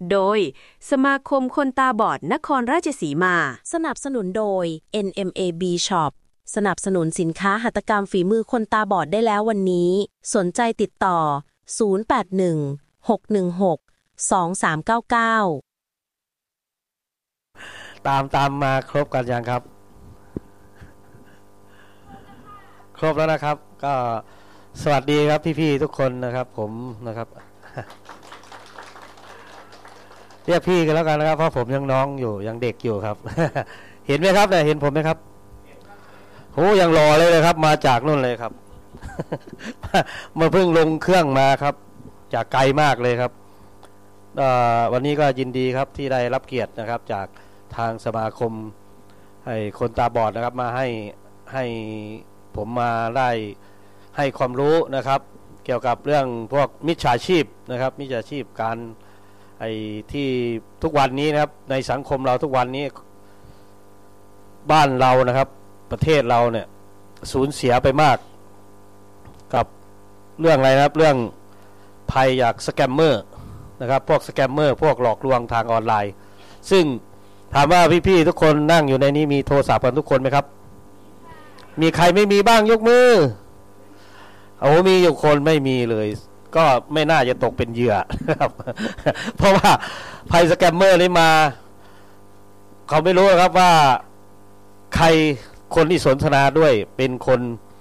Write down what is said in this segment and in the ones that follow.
โดยสมาคมคนตาบอดนครราชสีมาสนับสนุนโดย NMAB Shop สนับสนุนสินค้าหัตถกรรมฝีมือคนตาบอดได้แล้ววันนี้สนใจติดต่อ0816162399 ตามมาครบกันยังครับครบแล้วนะครับก็สวัสดีครับพี่ๆทุกคนนะครับผมนะครับเรียกพี่กันแล้วกันนะครับเพราะผมยังน้องอยู่ยังเด็กอยู่ครับ เห็นไหมครับเนี่ยเห็นผมไหมครับโอ้ยังรอเลยครับมาจากนู่นเลยครับ มาเพิ่งลงเครื่องมาครับจากไกลมากเลยครับวันนี้ก็ยินดีครับที่ได้รับเกียรตินะครับจากทางสมาคมให้คนตาบอดนะครับมาให้ผมมาได้ให้ความรู้นะครับเกี่ยวกับเรื่องพวกมิจฉาชีพนะครับมิจฉาชีพการที่ทุกวันนี้นะครับในสังคมเราทุกวันนี้บ้านเรานะครับประเทศเราเนี่ยสูญเสียไปมากกับเรื่องอะไรนะครับเรื่องภัยจากสแกมเมอร์นะครับพวกสแกมเมอร์พวกหลอกลวงทางออนไลน์ซึ่งถามว่าพี่ๆทุกคนนั่งอยู่ในนี้มีโทรศัพท์กันทุกคนไหมครับมีใครไม่มีบ้างยกมือโอ้มีอยู่คนไม่มีเลยก็ไม่น่าจะตกเป็นเหยื่อครับเพราะว่าภัยสแกมเมอร์นี่มาเขาไม่รู้ครับว่าใครคนที่สนทนาด้วยเป็นคน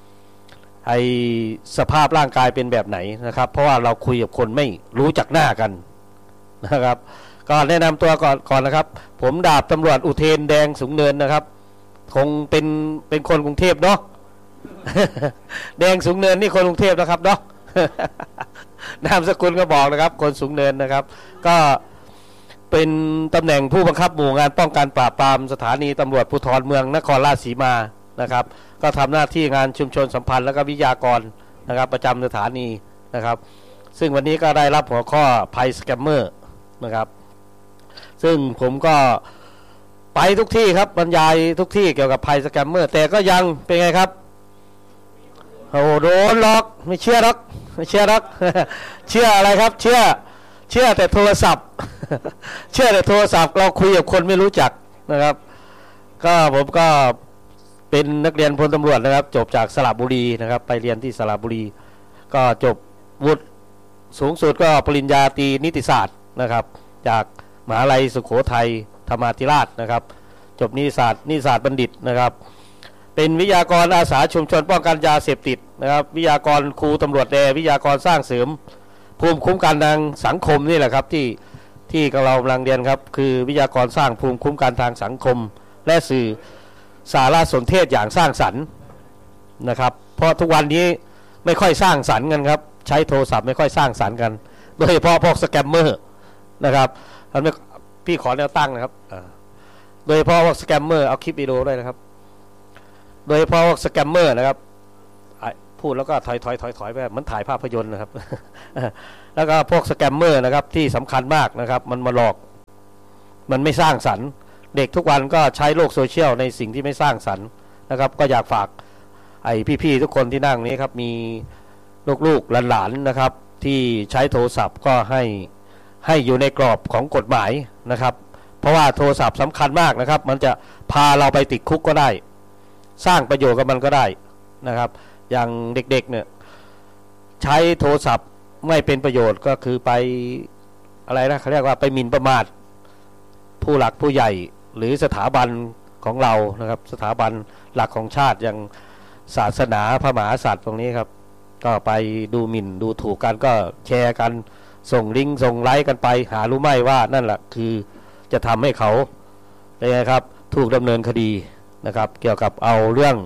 สภาพร่างกายเป็นแบบไหนนะครับเพราะว่าเราคุยกับคนไม่รู้จักหน้ากันนะครับก็แนะนำตัวก่อนนะครับผมดาบตำรวจอุเทนแดงสูงเนินนะครับคงเป็นคนกรุงเทพเนาะ แดงสูงเนินนี่คนกรุงเทพนะครับเนาะ นามสกุลก็บอกนะครับคนสูงเนินนะครับก็เป็นตำแหน่งผู้บังคับหมู่งานป้องกันปราบปรามสถานีตำรวจภูธรเมืองนครราชสีมานะครับก็ทำหน้าที่งานชุมชนสัมพันธ์และก็วิทยากรนะครับประจำสถานีนะครับซึ่งวันนี้ก็ได้รับหัวข้อภัยสแกมเมอร์นะครับซึ่งผมก็ไปทุกที่ครับบรรยายทุกที่เกี่ยวกับภัยสแกมเมอร์แต่ก็ยังเป็นไงครับโอ้โดนหลอกไม่เชื่อหรอกไม่เชื่อหรอก เชื่ออะไรครับเชื่อแต่โทรศัพท์ เชื่อแต่โทรศัพท์เราคุยกับคนไม่รู้จักนะครับก็ผมก็เป็นนักเรียนพลตำรวจนะครับจบจากสระบุรีนะครับไปเรียนที่สระบุรีก็จบวุฒิสูงสุดก็ปริญญาตรีนิติศาสตร์นะครับจากมหาวิทยาลัยสุโขทัยธรรมาธิราชนะครับจบนิติศาสตร์บัณฑิตนะครับเป็นวิทยากรอาสาชุมชนป้องกันยาเสพติดนะครับวิทยากรครูตำรวจแดวิทยากรสร้างเสริมภูมิคุ้มกันทางสังคมนี่แหละครับที่เรากำลังเรียนครับคือวิทยากรสร้างภูมิคุ้มกันทางสังคมและสื่อสารสนเทศอย่างสร้างสรรค์นะครับเพราะทุกวันนี้ไม่ค่อยสร้างสรรค์กันครับใช้โทรศัพท์ไม่ค่อยสร้างสรรค์กันโดยเฉพาะพวกสแกมเมอร์นะครับพี่ขอแนวตั้งนะครับโดยเฉพาะพวกสแกมเมอร์เอาคลิปวิดีโอด้วยนะครับโดยเฉพาะพวกสแกมเมอร์นะครับพูดแล้วก็ถอยไปเหมือนถ่ายภาพยนตร์นะครับ แล้วก็พวกสแกมเมอร์นะครับที่สำคัญมากนะครับมันมาหลอกมันไม่สร้างสรรค์เด็กทุกวันก็ใช้โลกโซเชียลในสิ่งที่ไม่สร้างสรรค์นะครับก็อยากฝากพี่ๆทุกคนที่นั่งนี้ครับมีลูกๆหลานๆนะครับที่ใช้โทรศัพท์ก็ให้อยู่ในกรอบของกฎหมายนะครับเพราะว่าโทรศัพท์สำคัญมากนะครับมันจะพาเราไปติดคุกก็ได้สร้างประโยชน์กับมันก็ได้นะครับอย่างเด็กๆเนี่ยใช้โทรศัพท์ไม่เป็นประโยชน์ก็คือไปอะไรนะเขาเรียกว่าไปหมิ่นประมาทผู้หลักผู้ใหญ่หรือสถาบันของเรานะครับสถาบันหลักของชาติอย่างศาสนาพระมหากษัตริย์ตรงนี้ครับก็ไปดูหมิ่นดูถูกกันก็แชร์กันส่งลิงก์ส่งไลค์กันไปหารู้ไหมว่านั่นแหละคือจะทำให้เขาเป็นไงครับถูกดำเนินคดีนะครับเกี่ยวกับเอาเรื่อง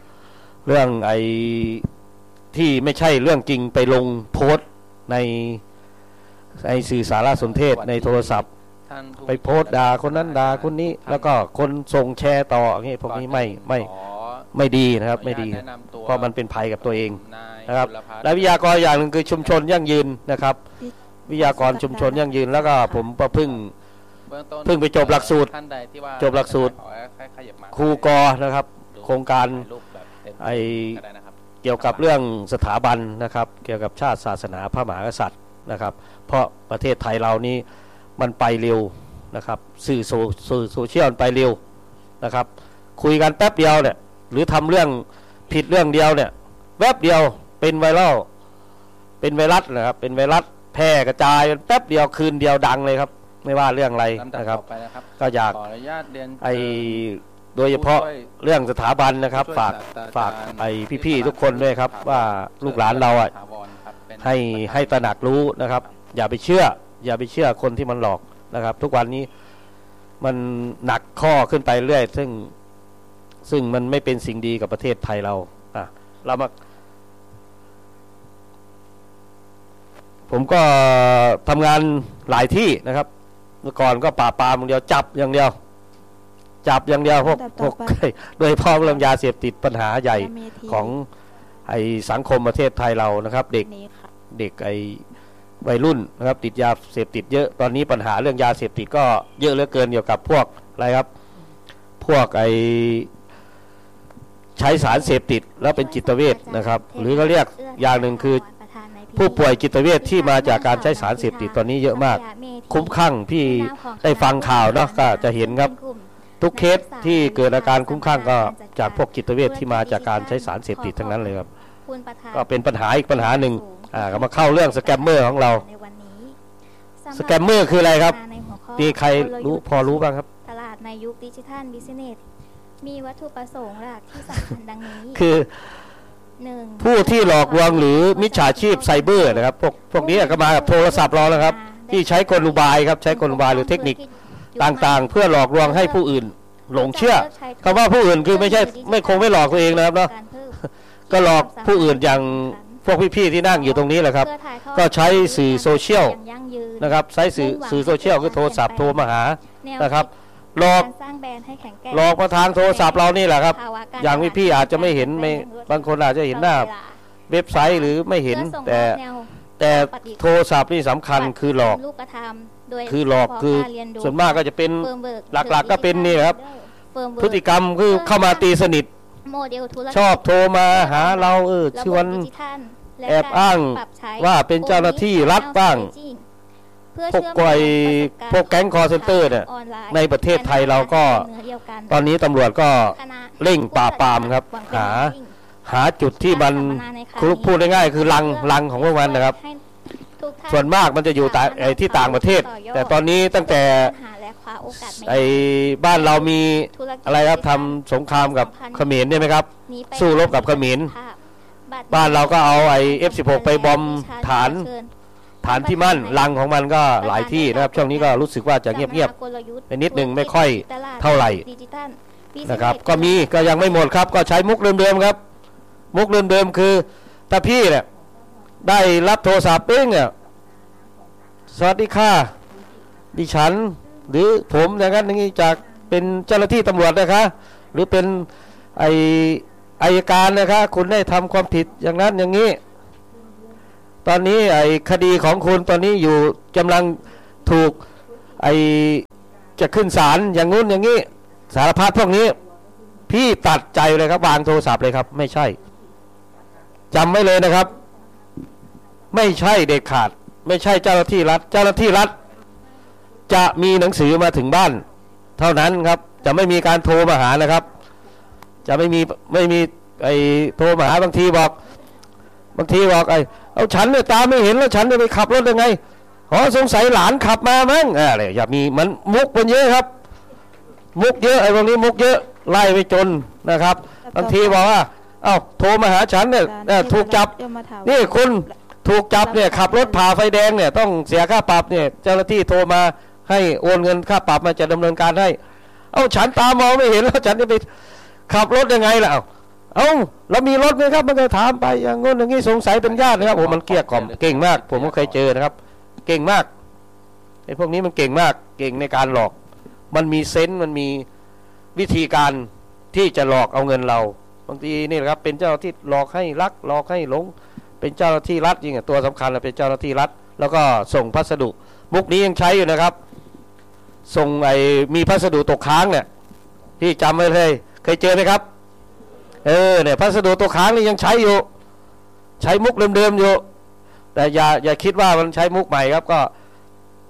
ที่ไม่ใช่เรื่องจริงไปลงโพสต์ในสื่อสารสนเทศในโทรศัพท์ไปโพสต์ด่าคนนั้นด่าคนนี้แล้วก็คนส่งแชร์ต่ออย่างนี้พวกนี้ไม่ดีนะครับไม่ดีเพราะมันเป็นภัยกับตัวเองนะครับและวิทยากรอย่างหนึ่งคือชุมชนยั่งยืนนะครับวิทยากรชุมชนยั่งยืนแล้วก็ผมก็เพิ่งไปจบหลักสูตรครูกอนะครับโครงการเกี่ยวกับเรื่องสถาบันนะครับเกี่ยวกับชาติศาสนาพระมหากษัตริย์นะครับเพราะประเทศไทยเรานี้มันไปเร็วนะครับสื่อโซเชียลมันไปเร็วนะครับคุยกันแป๊บเดียวเนี่ยหรือทำเรื่องผิดเรื่องเดียวเนี่ยแป๊บเดียวเป็นไวรัลเป็นไวรัสนะครับเป็นไวรัสแพร่กระจายแป๊บเดียวคืนเดียวดังเลยครับไม่ว่าเรื่องอะไรนะครับก็อยากโดยเฉพาะเรื่องสถาบันนะครับฝากไอ้พี่ๆทุกคนด้วยครับว่าลูกหลานเราอ่ะให้ตระหนักรู้นะครับอย่าไปเชื่อคนที่มันหลอกนะครับทุกวันนี้มันหนักข้อขึ้นไปเรื่อยซึ่งมันไม่เป็นสิ่งดีกับประเทศไทยเรามาผมก็ทำงานหลายที่นะครับเมื่อก่อนก็ปราบปรามอย่างเดียวจับอย่างเดียวพวกโดยเฉพาะเรื่องยาเสพติดปัญหาใหญ่ของไอ้สังคมประเทศไทยเรานะครับเด็กไอ้วัยรุ่นนะครับติดยาเสพติดเยอะตอนนี้ปัญหาเรื่องยาเสพติดก็เยอะเหลือเกินเกี่ยวกับพวกอะไรครับพวกไอ้ใช้สารเสพติดแล้วเป็นจิตเวชนะครับหรือก็เรียกอย่างหนึ่งคือผู้ป่วยจิตเวชที่มาจากการใช้สารเสพติดตอนนี้เยอะมากคุ้มคลั่งพี่ได้ฟังข่าวเนาะก็จะเห็นครับทุกเคสที่เกิดอาการคุ้มคลั่งก็จากพวกจิตเวชที่มาจากการใช้สารเสพติดทั้งนั้นเลยครับก็เป็นปัญหาอีกปัญหาหนึ่งก็มาเข้าเรื่องสแกมเมอร์ของเราสแกมเมอร์คืออะไรครับมีใครพอรู้บ้างครับตลาดในยุคดิจิทัลบิสเนสมีวัตถุประสงค์หลักที่สำคัญดังนี้คือผู้ที่หลอกลวงหรือมิจฉาชีพไซเบอร์นะครับพวกนี้ก็มากับโทรศัพท์เราแล้วครับที่ใช้กลอุบายครับใช้กลอุบายหรือเทคนิคต่างๆเพื่อหลอกลวงให้ผู้อื่นหลงเชื่อคำว่าผู้อื่นคือไม่คงไม่หลอกตัวเองนะครับเนาะก็หลอกผู้อื่นอย่างพวกพี่ๆที่นั่งอยู่ตรงนี้แหละครับก็ใช้สื่อโซเชียลนะครับใช้สื่อโซเชียลคือโทรศัพท์โทรมาหานะครับหลอกมาทางโทรศัพท์เรานี่แหละครับอย่างพี่อาจจะไม่เห็นบางคนอาจจะเห็นหน้าเว็บไซต์หรือไม่เห็นแต่โทรศัพท์นี่สำคัญคือหลอกคือส่วนมากก็จะเป็นหลักๆก็เป็นนี่ครับพฤติกรรมคือเข้ามาตีสนิทชอบโทรมาหาเราชวนแอบอ้างว่าเป็นเจ้าหน้าที่รัฐบ้างพวกแก๊งคอร์เซนเตอร์เนี่ยในประเทศไทยเราก็ตอนนี้ตำรวจก็เร่งปราบปรามครับหาจุดที่มันพูดง่ายๆคือลังของพวกมันนะครับส่วนมากมันจะอยู่ที่ต่างประเทศแต่ตอนนี้ตั้งแต่ไอ้บ้านเรามีอะไรครับทำสงครามกับเขมรใช่ไหมครับสู้รบกับเขมรบ้านเราก็เอาไอ้ F16 ไปบอมฐานที่มั่นลังของมันก็หลายที่นะครับช่วงนี้ก็รู้สึกว่าจะเงียบๆไปนิดนึงไม่ค่อยเท่าไหร่นะครับก็ยังไม่หมดครับก็ใช้มุกเดิมๆครับมุกเดิมๆคือถ้าพี่เนี่ยได้รับโทรศัพท์เนี่ยสวัสดีค่ะดิฉันหรือผมอย่างนั้นอย่างนี้จากเป็นเจ้าหน้าที่ตำรวจนะคะหรือเป็นอัยการนะคะคุณได้ทำความผิดอย่างนั้นอย่างนี้ตอนนี้คดีของคุณตอนนี้อยู่กำลังถูกจะขึ้นศาลอย่างงู้นอย่างนี้สารพัดพวกนี้พี่ตัดใจเลยครับวางโทรศัพท์เลยครับไม่ใช่จำไว้เลยนะครับไม่ใช่เด็ดขาดไม่ใช่เจ้าหน้าที่รัฐเจ้าหน้าที่รัฐจะมีหนังสือมาถึงบ้านเท่านั้นครับจะไม่มีการโทรมาหานะครับจะไม่มีโทรมาหาบางทีบอกเอาฉันเนี่ยตาไม่เห็นแล้วฉันจะไปขับรถยังไงสงสัยหลานขับมามั้งอะไรอย่ามีมันมุกมันเยอะครับมุกเยอะพวกนี้มุกเยอะไล่ไปจนนะครับบางทีบอกว่าโทรมาหาฉันเนี่ยถูกจับนี่คุณถูกจับเนี่ยขับรถผ่าไฟแดงเนี่ยต้องเสียค่าปรับเนี่ยเจ้าหน้าที่โทรมาให้โอนเงินค่าปรับมาจะดำเนินการให้ฉันตามองไม่เห็นแล้วฉันจะไปขับรถยังไงล่ะเรามีรถไหมครับมันก็ถามไปอย่างงี้อย่างงี้สงสัยเป็นญาตินะครับมันเกลี้ยกล่อมเก่งมากผมก็เคยเจอนะครับเก่งมากไอ้พวกนี้มันเก่งมากเก่งในการหลอกมันมีเซนส์มันมีวิธีการที่จะหลอกเอาเงินเราบางทีนี่แหละครับเป็นเจ้าที่หลอกให้รักหลอกให้หลงเป็นเจ้าหน้าที่รัฐจริงตัวสำคัญเป็นเจ้าหน้าที่รัฐแล้วก็ส่งพัสดุมุกนี้ยังใช้อยู่นะครับส่งมีพัสดุตกค้างเนี่ยที่จำไว้เลยเคยเจอไหมครับเนี่ยพัสดุตกค้างนี่ยังใช้อยู่ใช้มุกเดิมๆอยู่แต่อย่าคิดว่ามันใช้มุกใหม่ครับก็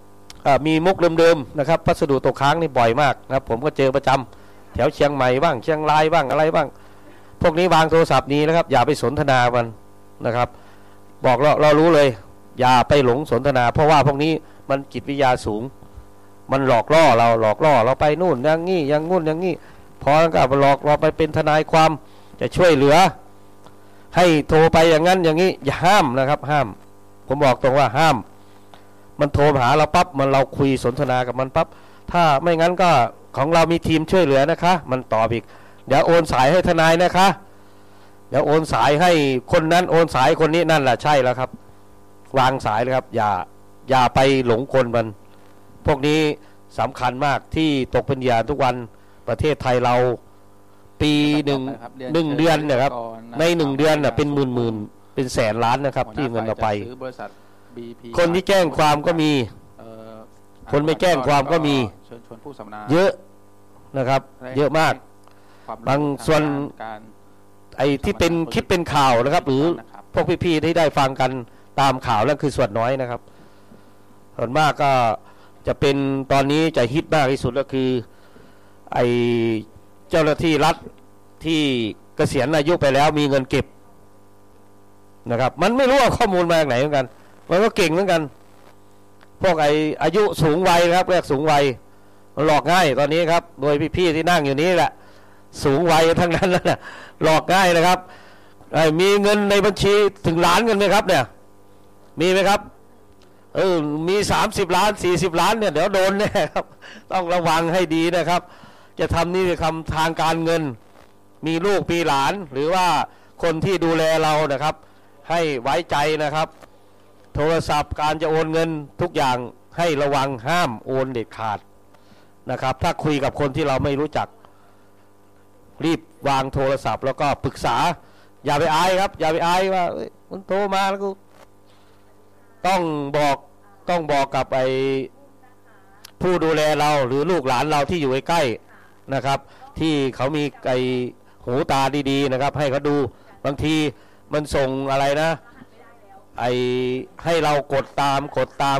มีมุกเดิมๆนะครับพัสดุตกค้างนี่บ่อยมากนะครับผมก็เจอประจำแถวเชียงใหม่บ้างเชียงรายบ้างอะไรบ้างพวกนี้วางโทรศัพท์นี้นะครับอย่าไปสนทนามันนะครับบอกเรารู้เลยอย่าไปหลงสนทนาเพราะว่าพวกนี้มันจิตวิทยาสูงมันหลอกล่อเราไปนู่นอย่างงี้อย่างงุ่นอย่างงี้พอก็หลอกเราไปเป็นทนายความจะช่วยเหลือให้โทรไปอย่างนั้นอย่างนี้อย่าห้ามนะครับห้ามผมบอกตรงว่าห้ามมันโทรหาเราปั๊บมันเราคุยสนทนากับมันปั๊บถ้าไม่งั้นก็ของเรามีทีมช่วยเหลือนะคะมันตอบอีกเดี๋ยวโอนสายให้ทนายนะคะเดี๋ยวโอนสายให้คนนั้นโอนสายคนนี้นั่นแหละใช่แล้วครับวางสายเลยครับอย่าไปหลงกลมันพวกนี้สำคัญมากที่ตกเป็นเหยื่อทุกวันประเทศไทยเราปีหนึ่งเดือนเนี่ยครับใน1 เดือนน่ะเป็นหมื่นเป็นแสนล้านนะครับที่เงินเราไปคนที่แจ้งความก็มีคนไม่แจ้งความก็มีเยอะนะครับเยอะมากบางส่วนไอ้ที่เป็นคลิปเป็นข่าวนะครับหรือพวกพี่ๆที่ได้ฟังกันตามข่าวนั่นคือส่วนน้อยนะครับส่วนมากก็จะเป็นตอนนี้จะฮิตมากที่สุดก็คือไอ้เจ้าหน้าที่รัฐที่เกษียณอายุไปแล้วมีเงินเก็บนะครับมันไม่รู้ว่าข้อมูลมาจากไหนเหมือนกันมันก็เก่งเหมือนกันพวกไอ้อายุสูงวัยครับเรียกสูงวัยมันหลอกง่ายตอนนี้ครับโดยพี่ๆที่นั่งอยู่นี้แหละสูงวัยทั้งนั้นนะหลอกง่ายนะครับมีเงินในบัญชีถึงล้านเงินไหมครับเนี่ยมีไหมครับมี30 ล้าน40 ล้านเนี่ยเดี๋ยวโดนแน่ครับต้องระวังให้ดีนะครับจะทำนี่คำทางการเงินมีลูกมีหลานหรือว่าคนที่ดูแลเรานะครับให้ไว้ใจนะครับโทรศัพท์การจะโอนเงินทุกอย่างให้ระวังห้ามโอนเด็ดขาดนะครับถ้าคุยกับคนที่เราไม่รู้จักรีบวางโทรศัพท์แล้วก็ปรึกษาอย่าไปอายครับอย่าไปอายว่ามันโทรมาแล้วกูต้องบอกกับไอ้ผู้ดูแลเราหรือลูกหลานเราที่อยู่ใกล้ๆนะครับที่เขามีไอ้หูตาดีๆนะครับให้เขาดูบางทีมันส่งอะไรนะไอ้ให้เรากดตามไปกดตาม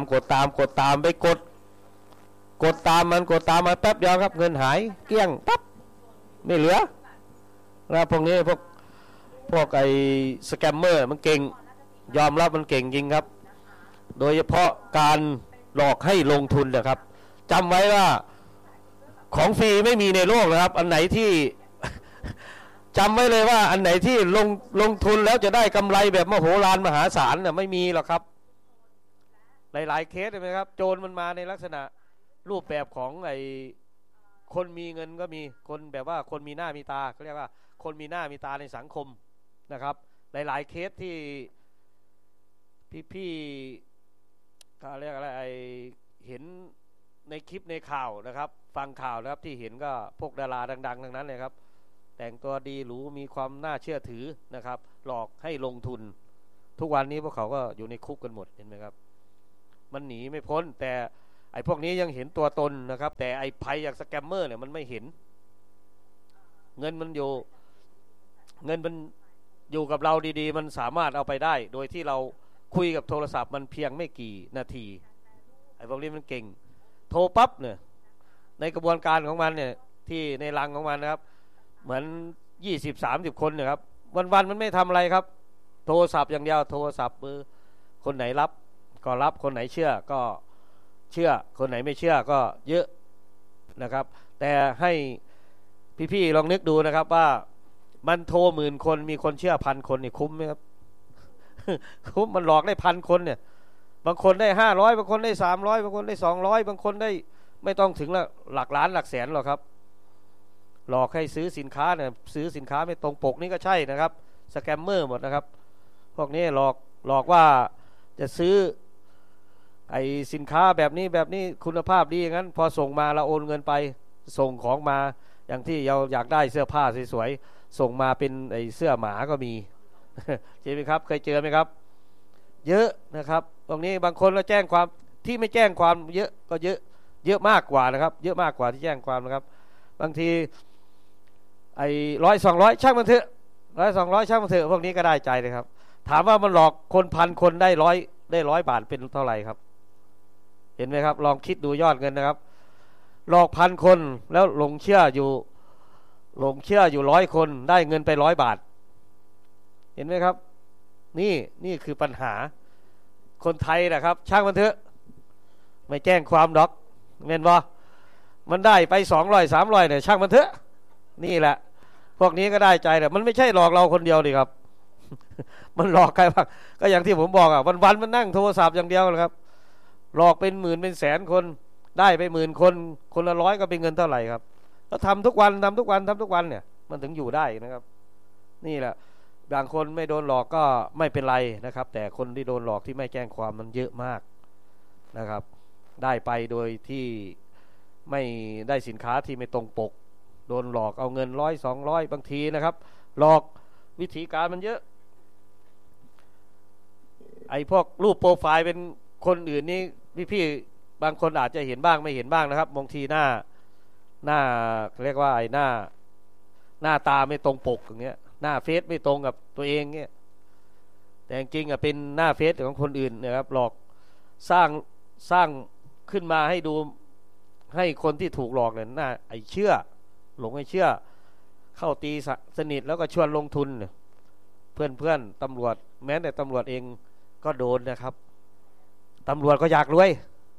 มาแป๊บเดียวครับเงินหายเกลี้ยงปั๊บไม่เหลือนะพวกนี้พวกไอ้สแกมเมอร์มันเก่งยอมรับมันเก่งจริงครับโดยเฉพาะการหลอกให้ลงทุนนะครับจำไว้ว่าของฟรีไม่มีในโลกนะครับอันไหนที่ จำไว้เลยว่าอันไหนที่ลงทุนแล้วจะได้กำไรแบบมโหฬารมหาศาลน่ะไม่มีหรอกครับหลายๆเคสใช่ไหมครับโจรมันมาในลักษณะรูปแบบของไอ้คนมีเงินก็มีคนแบบว่าคนมีหน้ามีตาเขาเรียกว่าคนมีหน้ามีตาในสังคมนะครับหลายๆเคสที่พี่เขาเรียกอะไรไอเห็นในคลิปในข่าวนะครับฟังข่าวนะครับที่เห็นก็พวกดาราดังๆทั้งนั้นเลยครับแต่งตัวดีหรูมีความน่าเชื่อถือนะครับหลอกให้ลงทุนทุกวันนี้พวกเขาก็อยู่ในคุกกันหมดเห็นไหมครับมันหนีไม่พ้นแต่ไอ้พวกนี้ยังเห็นตัวตนนะครับแต่ไอ้ภัยอย่างสแกมเมอร์เนี่ยมันไม่เห็นเงินมันอยู่กับเราดีๆมันสามารถเอาไปได้โดยที่เราคุยกับโทรศัพท์มันเพียงไม่กี่นาทีไอ้พวกนี้มันเก่งโทรปั๊บเนี่ยในกระบวนการของมันเนี่ยที่ในรังของมันนะครับเหมือน20-30 คนเนี่ยครับวันๆมันไม่ทำอะไรครับโทรศัพท์อย่างเดียวโทรศัพท์คนไหนรับก็รับคนไหนเชื่อก็เชื่อคนไหนไม่เชื่อก็เยอะนะครับแต่ให้พี่ๆลองนึกดูนะครับว่ามันโทร10,000 คนมีคนเชื่อ1,000 คนนี่คุ้มไหมครับ คุ้มมันหลอกได้1,000 คนเนี่ยบางคนได้500บางคนได้300บางคนได้200บางคนได้ไม่ต้องถึงหลักล้านหลักแสนหรอกครับหลอกให้ซื้อสินค้าเนี่ยซื้อสินค้าไม่ตรงปกนี่ก็ใช่นะครับสแกมเมอร์หมดนะครับพวกนี้หลอกว่าจะซื้อไอ้สินค้าแบบนี้คุณภาพดีอย่างนั้นพอส่งมาเราโอนเงินไปส่งของมาอย่างที่เราอยากได้เสื้อผ้าสวยๆส่งมาเป็นไอ้เสื้อหมาก็มี ใช่ไหมครับเคยเจอไหมครับเยอะนะครับตรงนี้บางคนเราแจ้งความที่ไม่แจ้งความเยอะก็เยอะมากกว่านะครับเยอะมากกว่าที่แจ้งความนะครับบางทีไอ้100-200ช่างมันเถอะ100-200ช่างมันเถอะพวกนี้ก็ได้ใจเลยครับถามว่ามันหลอกคน1,000 คนได้100 บาทเป็นเท่าไหร่ครับเห็นไหมครับลองคิดดูยอดเงินนะครับหลอก1,000 คนแล้วหลงเชื่ออยู่100 คนได้เงินไป100 บาทเห็นไหมครับนี่คือปัญหาคนไทยนะครับช่างมันเถอะไม่แจ้งความดอกเห็นบ่มันได้ไป200 300เนี่ยช่างมันเถอะนี่แหละพวกนี้ก็ได้ใจแต่มันไม่ใช่หลอกเราคนเดียวดิครับ มันหลอกใครบ้างก็อย่างที่ผมบอกอ่ะวันๆมันนั่งโทรศัพท์อย่างเดียวนะครับหลอกเป็นหมื่นเป็นแสนคนได้ไป10,000 คนคนละ100ก็เป็นเงินเท่าไหร่ครับแล้วทำทุกวันเนี่ยมันถึงอยู่ได้นะครับนี่แหละบางคนไม่โดนหลอกก็ไม่เป็นไรนะครับแต่คนที่โดนหลอกที่ไม่แจ้งความมันเยอะมากนะครับได้ไปโดยที่ไม่ได้สินค้าที่ไม่ตรงปกโดนหลอกเอาเงิน100 200บางทีนะครับหลอกวิธีการมันเยอะไอ้พวกรูปโปรไฟล์เป็นคนอื่นนี่พี่บางคนอาจจะเห็นบ้างไม่เห็นบ้างนะครับบางทีหน้าเรียกว่าไอ้หน้าตาไม่ตรงปกอย่างเงี้ยหน้าเฟซไม่ตรงกับตัวเองเงี้ยแต่จริงๆอ่ะเป็นหน้าเฟซของคนอื่นนะครับหลอกสร้างขึ้นมาให้ดูให้คนที่ถูกหลอกเนี่ยน่าไอ้เชื่อหลงไอ้เชื่อเข้าตีสนิทแล้วก็ชวนลงทุนเพื่อนตำรวจแม้แต่ตำรวจเองก็โดนนะครับตำรวจก็อยากรวย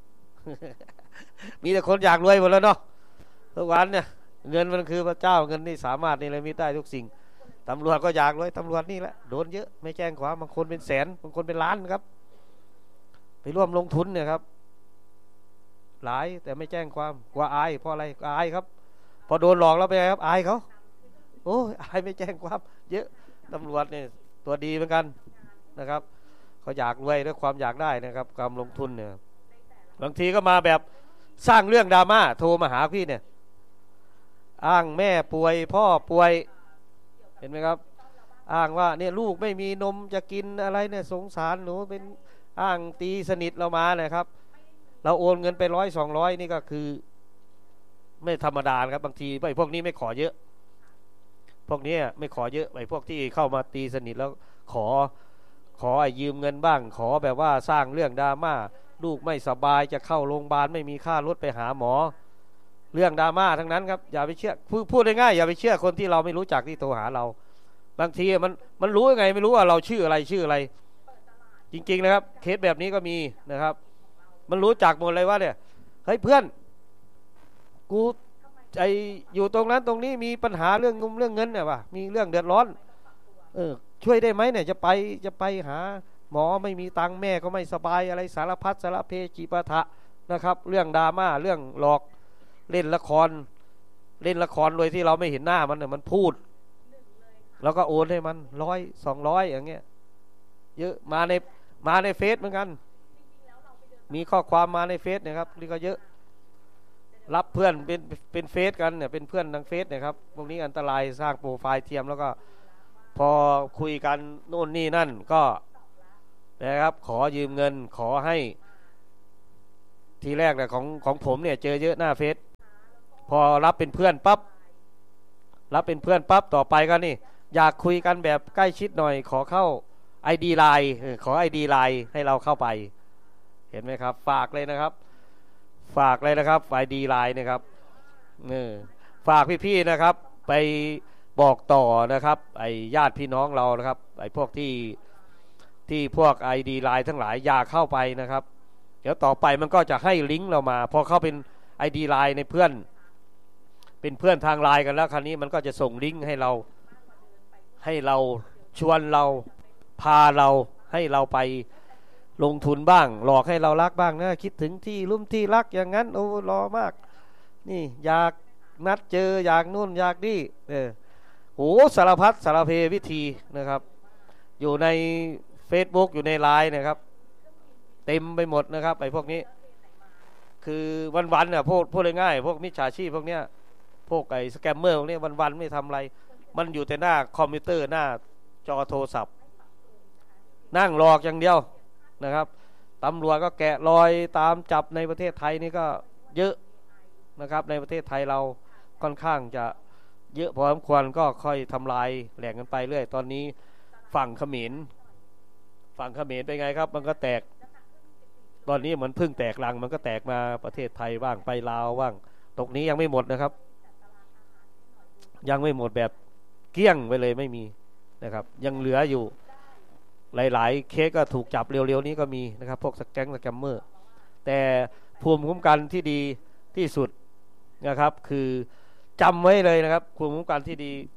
มีแต่คนอยากรวยหมดแล้วเนาะทุกวันเนี่ยเงินมันคือพระเจ้าเงินนี่สามารถนี่เลยมีได้ทุกสิ่งตำรวจก็อยากรวยตำรวจนี่แหละโดนเยอะไม่แจ้งความบางคนเป็นแสนบางคนเป็นล้านครับไปร่วมลงทุนเนี่ยครับหลายแต่ไม่แจ้งความกลัวอายเพราะอะไรอายครับพอโดนหลอกแล้วไปครับอายเขาโอ้ยอายไม่แจ้งความเยอะตำรวจเนี่ยตัวดีเหมือนกันนะครับเขาอยากรวยด้วยความอยากได้นะครับการลงทุนเนี่ยบางทีก็มาแบบสร้างเรื่องดราม่าโทรมาหาพี่เนี่ยอ้างแม่ป่วยพ่อป่วยเห็นไหมครับอ้างว่าเนี่ยลูกไม่มีนมจะกินอะไรเนี่ยสงสารหนูเป็นอ้างตีสนิทเรามานะครับเราโอนเงินไป100 200นี่ก็คือไม่ธรรมดาครับบางทีไอ้พวกนี้ไม่ขอเยอะพวกนี้ไม่ขอเยอะไอ้พวกที่เข้ามาตีสนิทแล้วขอไอ้ยืมเงินบ้างขอแบบว่าสร้างเรื่องดราม่าลูกไม่สบายจะเข้าโรงพยาบาลไม่มีค่ารถไปหาหมอเรื่องดราม่าทั้งนั้นครับอย่าไปเชื่อพูดง่ายๆอย่าไปเชื่อคนที่เราไม่รู้จักที่โทรหาเราบางทีมันรู้ยังไงไม่รู้ว่าเราชื่ออะไรจริงๆนะครับเคสแบบนี้ก็มีนะครับมันรู้จักหมดเลยว่าเนี่ยเฮ้ยเพื่อนกูไออยู่ตรงนั้นตรงนี้มีปัญหาเรื่องเงินเนี่ยว่ะมีเรื่องเดือดร้อนช่วยได้ไหมเนี่ยจะไปหาหมอไม่มีตังค์แม่ก็ไม่สบายอะไรสารพัดสารเพจีปะทะนะครับเรื่องดราม่าเรื่องหลอกเล่นละครโดยที่เราไม่เห็นหน้ามันเนี่ยมันพูดแล้วก็โอนให้มัน100 200อย่างเงี้ยเยอะมาในเฟซเหมือนกันมีข้อความมาในเฟซนะครับนี่ก็เยอะรับเพื่อนเป็นเฟซกันเนี่ยเป็นเพื่อนทางเฟซนะครับพวกนี้อันตรายสร้างโปรไฟล์เทียมแล้วก็พอคุยกันโน่นนี่นั่นก็นะครับขอยืมเงินขอให้ทีแรกเนี่ยของผมเนี่ยเจอเยอะหน้าเฟซพอรับเป็นเพื่อนปั๊บต่อไปก็นี่อยากคุยกันแบบใกล้ชิดหน่อยขอเข้า ID Line ขอ ID Line ให้เราเข้าไปเห็นไหมครับฝากเลยนะครับID Line นะครับฝากพี่ๆนะครับไปบอกต่อนะครับไอ้ญาติพี่น้องเรานะครับไอ้พวกที่พวก ID Line ทั้งหลายอย่าเข้าไปนะครับเดี๋ยวต่อไปมันก็จะให้ลิงก์เรามาพอเข้าเป็น ID Line ในเป็นเพื่อนทางไลน์กันแล้วคราวนี้มันก็จะส่งลิงก์ให้เราชวนเราพาเราให้เราไปลงทุนบ้างหลอกให้เรารักบ้างนะคิดถึงที่ลุ่มที่รักอย่างนั้นโอ้รอมากนี่อยากนัดเจออยากนู่นอยากนี่โหสารพัดสารเพวิธีนะครับอยู่ใน Facebook อยู่ในไลน์นะครับเต็มไปหมดนะครับไอ้พวกนี้คือวันๆเนี่ยพูดง่ายๆพวกมิจฉาชีพพวกเนี้ยพวกไอ้สแกมเมอร์พวกนี้วันๆไม่ทำอะไรมันอยู่แต่หน้าคอมพิวเตอร์หน้าจอโทรศัพท์นั่งหลอกอย่างเดียวนะครับตำรวจก็แกะรอยตามจับในประเทศไทยนี่ก็เยอะนะครับในประเทศไทยเราค่อนข้างจะเยอะพอสมควรก็ค่อยทำลายแหล่งกันไปเรื่อยตอนนี้ฝั่งเขมรเป็นไงครับมันก็แตกตอนนี้เหมือนพึ่งแตกรังมันก็แตกมาประเทศไทยบ้างไปลาวบ้างตรงนี้ยังไม่หมดนะครับยังไม่หมดแบบเกลี้ยงไปเลยไม่มีนะครับยังเหลืออยู่หลายๆเคสก็ถูกจับเร็วๆนี้ก็มีนะครับพวกแก๊งสแกมเมอร์แต่ภูมิคุ้มกันที่ดีที่สุดนะครับคือจำไว้เลยนะครับภูมิคุ้มกันที่ดี